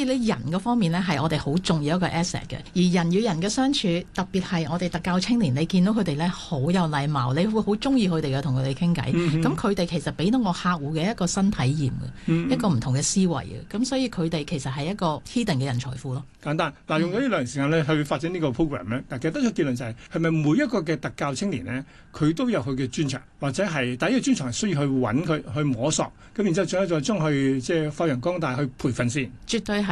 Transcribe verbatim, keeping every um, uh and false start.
呢，人嗰方面呢，係我哋好重要一個 asset 嘅。而人與人嘅相處，特別係我哋特教青年，你見到佢哋呢，好有禮貌，你會好中意佢哋嘅，同佢哋傾偈。咁佢哋其實俾到我客戶嘅一個新體驗嘅，嗯、一個唔同嘅思維嘅。咁所以佢哋其實係一個 hidden 嘅人才庫咯。 簡單嗱，用咗呢兩年時間咧去發展呢個 program 咧，嗱，其實得出結論就係係咪每一個嘅特教青年咧，佢都有佢嘅專長，或者係第一個專長係需要去揾佢去摸索，咁然之後再再將佢即係發揚光大去培訓先。 絕對係。